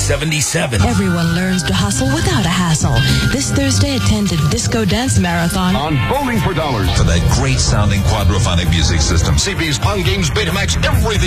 77. Everyone learns to hustle without a hassle. This Thursday, attend a disco dance marathon on Bowling for Dollars. For that great sounding quadraphonic music system. CB's Fun Games Betamax, everything